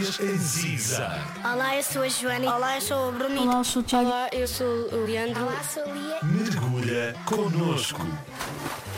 em zig-zag. Olá, eu sou a Joana. Olá, eu sou o Bruno. Olá, eu sou o Tiago. Olá, eu sou o Leandro. Olá, sou a Lia. Mergulha connosco.